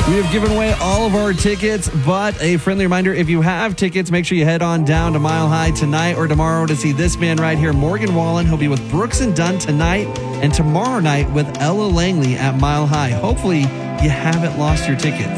We have given away all of our tickets, but a friendly reminder, if you have tickets, make sure you head on down to Mile High tonight or tomorrow to see this man right here, Morgan Wallen. He'll be with Brooks and Dunn tonight and tomorrow night with Ella Langley at Mile High. Hopefully, you haven't lost your tickets.